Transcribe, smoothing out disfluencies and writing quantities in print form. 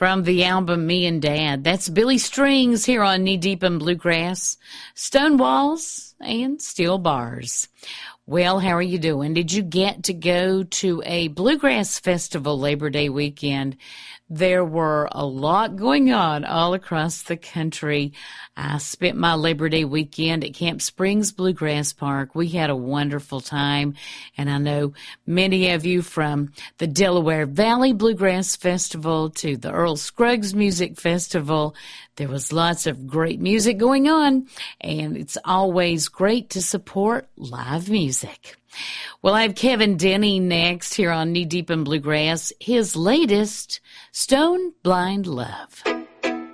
from the album Me and Dad. That's Billy Strings here on Knee Deep in Bluegrass, Stone Walls, and Steel Bars. Well, how are you doing? Did you get to go to a bluegrass festival Labor Day weekend? There were a lot going on all across the country. I spent my Labor Day weekend at Camp Springs Bluegrass Park. We had a wonderful time, and I know many of you from the Delaware Valley Bluegrass Festival to the Earl Scruggs Music Festival. There was lots of great music going on, and it's always great to support live music. Well, I have Kevin Denny next here on Knee Deep in Bluegrass, his latest, Stone Blind Love.